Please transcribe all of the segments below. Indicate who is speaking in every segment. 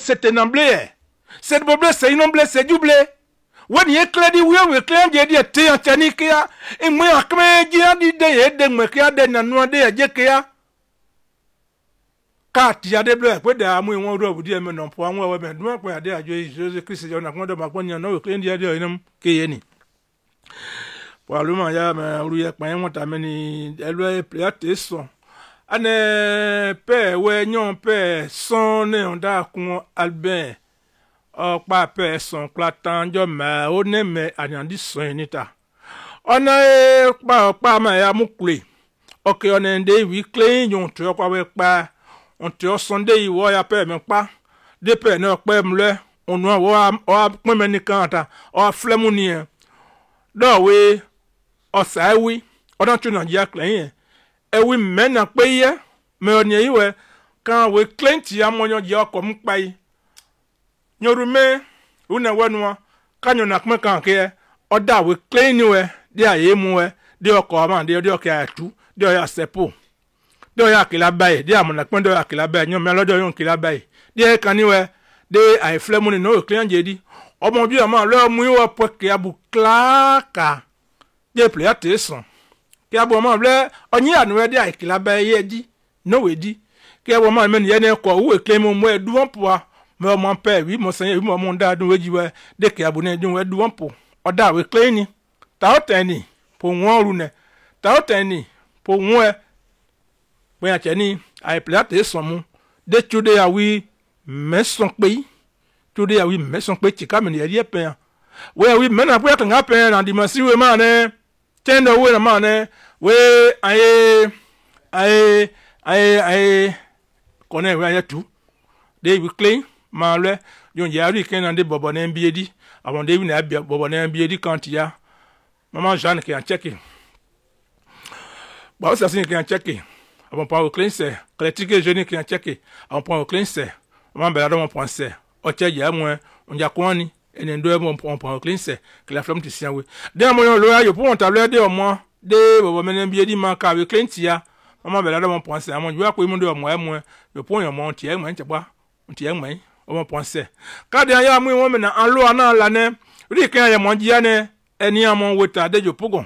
Speaker 1: c'est un blé. C'est blé, c'est une blé, c'est du blé. When you clear the wheel, we clear the tea and Chanikia, and we are coming the day, then we care then and one day a jekia. Cat, Yade Black, where the army won't go with the men on one woman, do not where they are Joseph Christian, and one of my one, you know, clean the idea in them, Kayani. Paluma Yam, Ruyak, my own time, any Elway Platis song. And père, where yon père, son on dark Albert. Ọ̀pá pẹ̀sùn platanjọ́ mẹ́ ó ní mẹ́ àyàndí sùn níta. Ọ̀nà ẹ̀pà ọ̀pá mẹ́ya mú kulè. Ọ̀kẹ́ ọ̀nà ẹ̀ndẹ́ ìwí clean yóò tí ọ̀pá wẹ́ pa. Ọ̀ntì ọ̀sọ̀ndé ìwọ́ ya pẹ̀ mi pa. Dépẹ̀ náà pẹ́ mu lẹ́. Ọ̀nà ọ̀ pín mẹ́ nìkan àtà. Ọ̀ flẹ́mú nìyẹn. Dọ̀wé ọ̀sà ẹ̀wí. Ọ̀nà tí Nàìjíríà clean yẹn. Ẹ̀wí mẹ́nà pé yẹ. Mẹ́ ọ̀nà yìí wẹ̀. Kàn wé clean tì yà mọ́nyọ́ jẹ́ ọkọ̀ mú pa yìí. Nyorume una wenwa kanyo nakme kanke oda we clean we dia yemuwe dia okoma dia okia atu dia ya sepo dia ya kilabai dia mo nakme dia kilabai nyome lodo yon kilabai dia kaniwe de ai flemuni no clean jedi omo bi ama lo mu yo poke abu klaka dia play ateson ki abu ma ble onyi anu dia kilabai yeji no wedi ki abu ma men ye ne ko we clean mo edu onpoa me mon père oui mon seigneur oui mon dad we jiwe de ke abone dun we du wonpo oda we clean ta otani po won ru ne ta otani po won pe a cheni ai plate son mu de tude ya wi meson pe tude ya wi meson pe ti ka me ne ye pe we wi me na pe kan ga pe na di masi we ma ne tendo we na ma ne we ai kone we ya tu de we clean Malwe, yon yari ken de bobo na mbiedi, avant de na bia bobo na mbiedi quand ya. Maman Jeanne qui en checké. Bah ça c'est qui en checké. Avant pas au cleanser, critique jeune qui en checké. Avant pas au cleanser. Maman belado mon pensée. O tia ya moi, on ya kwani en ndo mon point au cleanser, que la flamme tient we. De mo yo lo yo pour on table de moi, de bobo na mbiedi man ka we cleansia. Maman belado mon pensée, mon yo ko mo de moi, yo point yo mon tia moi ntia on tia moi. On pensait. Quand ya mu won na anlo ana la ne, ri kan ya monji ya ne, eni amon weta de jo pogon.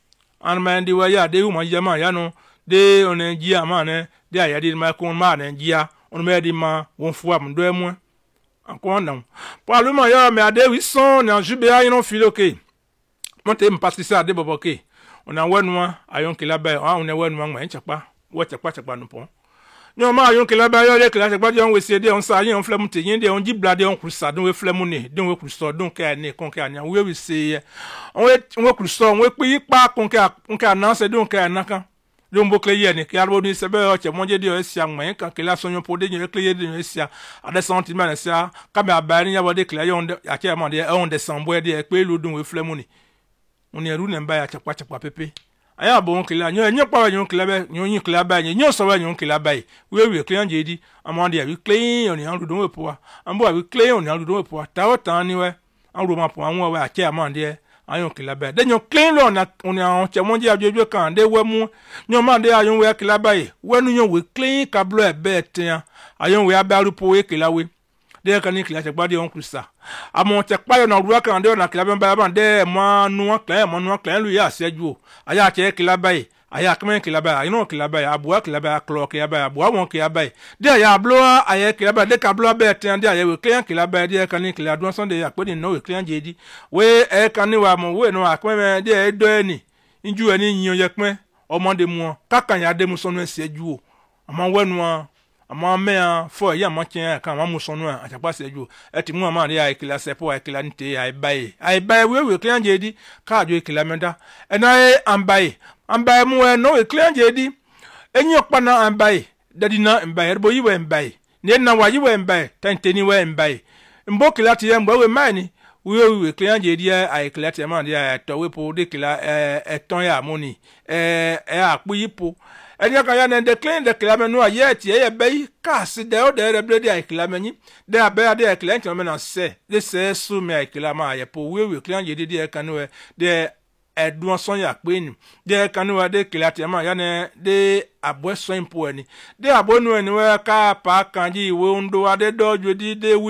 Speaker 1: An man di wa ya de u monji ma ya no, de on enji ama ne, de ya di ma kon ma ne enji ya, on me di ma won fu am do emu. An kon nan. Parlement ya me ade wi son na jube ya no filoke. Monte m pasisa de boboke. On a wenwa ayon ki la ba, on a wenwa ma enchapa, wo chapa no pon. Nyo ma yon ke la ba yo le ke la se gba di on we se de on sa yin on flemu te yin de on ji blade on krusa don we flemu ne don we kruso don ke ne kon ke anya we we se on we kruso on we pi pa kon ke anan se don ke anaka don bo kle ye ne ke arbo ni se be o che monje de o sia nwen kan ke la so yon po de yin kle ye de o sia ade sentiment na sia ka me abari ya bo de kle yon ya che ma de on de sambo de pe lu don we flemu ni on e ru ne ba ya chapa pepe aya bon kila nyo pa nyo kila ba nyo kila ba nyo so ba nyo kila ba we clean jedi amande ya we clean on yan do we po ambo we clean on yan do we po ta o tan ni we an ro ma po an we ache amande ayon kila ba de nyo clean lo na on yan che monje ajojo kan de we mu nyo mande ayon we kila ba we nu nyo we clean kablo e be ten ayon we abaru po we kila we de kan ni kila che gba de on krusa amon che pa yo na ruwa kan de na kila ba de mo nu clean lu ya seju aya che kila bai aya kmen kila bai ayino kila bai abua kila bai clock kila bai abua won kila bai de aya bloa aya kila bai de ka bloa be ten de aya we clean kila bai de kan ni kila don sunday ya pe ni no we clean jedi we e kan ni wa mo we no akmen de e do eni inju eni yin ye pin omode mu kakan ya de mu sonu seju o amon wenu ama me fo ya ma chen kan ma mu sonu a chapa seju e ti mu ma ri ai kila sepo ai kila nte ai bai we clean jedi ka jo kila menda ena ambai mu no we clean jedi enyi okpa na ambai dadi na ambai erbo yi we ambai ne na wa yi we ambai tante ni we ambai mbo kila ti mbo we mani we clean jedi ai kila ti ma dia to we po de kila eton ya moni apu yipo enya kan ya na de clean de kila menu aye ti e be ka si de o de reble de kila meni de abe de kila nti me na se de se su me kila ma aye po we clean jedi de kan we de edun son ya pe ni de kan we de kila ti ma ya ne de abo so impo ni de abo nu ni we ka pa kan ji we ndo ade dojo di de